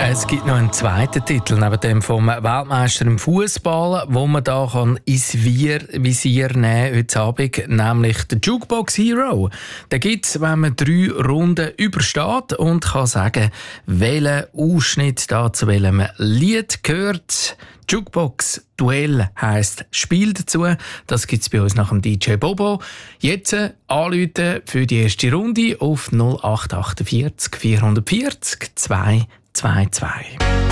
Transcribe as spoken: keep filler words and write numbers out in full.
Es gibt noch einen zweiten Titel, neben dem vom Weltmeister im Fußball, wo man da kann ins Visier, Visier nehmen heute Abend, nämlich der Jukebox Hero. Den gibt es, wenn man drei Runden übersteht und kann sagen, welcher Ausschnitt da zu welchem Lied gehört. Jukebox Duell heisst Spiel dazu. Das gibt es bei uns nach dem D J Bobo. Jetzt anrufen für die erste Runde auf null acht acht vier vierhundertvierzig zwei zwei zwei.